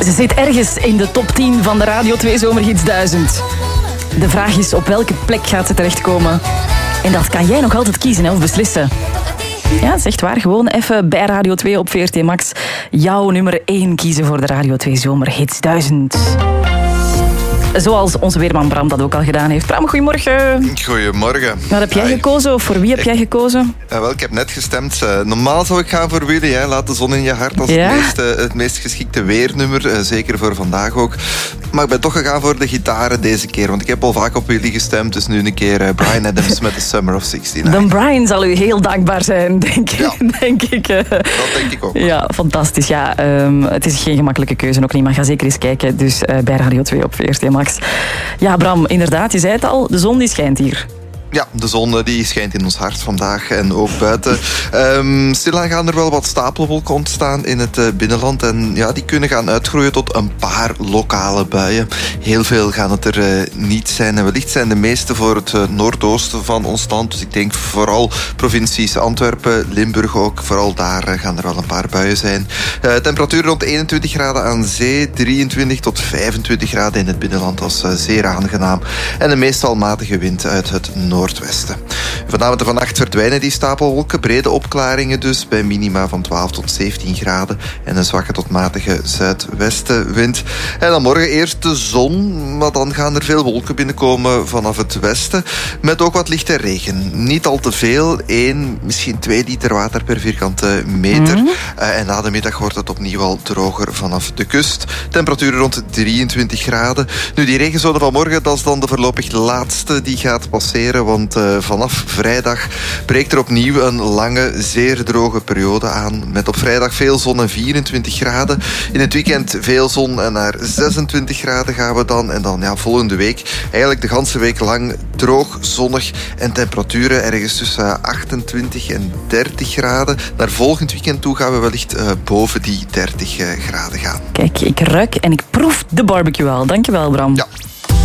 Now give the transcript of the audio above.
Ze zit ergens in de top 10 van de Radio 2 Zomerhits 1000. De vraag is, op welke plek gaat ze terechtkomen? En dat kan jij nog altijd kiezen, hè, of beslissen. Ja, dat is echt waar. Gewoon even bij Radio 2 op VRT Max jouw nummer 1 kiezen voor de Radio 2 Zomerhits 1000. Zoals onze weerman Bram dat ook al gedaan heeft. Bram, goedemorgen. Goedemorgen. Wat heb jij gekozen of voor wie heb jij gekozen? Wel, ik heb net gestemd. Normaal zou ik gaan voor Willy. Hè. Laat de zon in je hart als het meest geschikte weernummer. Zeker voor vandaag ook. Maar ik ben toch gegaan voor de gitaren deze keer. Want ik heb al vaak op Willy gestemd. Dus nu een keer Bryan Adams met The Summer of 69. Dan Bryan zal u heel dankbaar zijn, denk ik. Dat denk ik ook. Ja, fantastisch. Ja, het is geen gemakkelijke keuze ook niet. Maar ga zeker eens kijken. Dus bij Radio 2 op VRT Max. Ja, Bram, inderdaad, je zei het al. De zon die schijnt hier. Ja, de zon die schijnt in ons hart vandaag en ook buiten. Stilaan gaan er wel wat stapelwolken ontstaan in het binnenland. En ja, die kunnen gaan uitgroeien tot een paar lokale buien. Heel veel gaan het er niet zijn. En wellicht zijn de meeste voor het noordoosten van ons land. Dus ik denk vooral provincies Antwerpen, Limburg ook. Vooral daar gaan er wel een paar buien zijn. Temperatuur rond 21 graden aan zee. 23 tot 25 graden in het binnenland. Dat is zeer aangenaam. En een meestal matige wind uit het noordwesten. Vanavond en vannacht verdwijnen die stapelwolken. Brede opklaringen dus, bij minima van 12 tot 17 graden. En een zwakke tot matige zuidwestenwind. En dan morgen eerst de zon, maar dan gaan er veel wolken binnenkomen vanaf het westen. Met ook wat lichte regen. Niet al te veel, 1, misschien 2 liter water per vierkante meter. En na de middag wordt het opnieuw al droger vanaf de kust. Temperaturen rond 23 graden. Nu, die regenzone van morgen, dat is dan de voorlopig laatste die gaat passeren. Want vanaf vrijdag breekt er opnieuw een lange, zeer droge periode aan. Met op vrijdag veel zon en 24 graden. In het weekend veel zon en naar 26 graden gaan we dan. En dan volgende week eigenlijk de ganse week lang droog, zonnig en temperaturen ergens tussen 28 en 30 graden. Naar volgend weekend toe gaan we wellicht boven die 30 graden gaan. Kijk, ik ruik en ik proef de barbecue al. Dankjewel, Bram. Ja.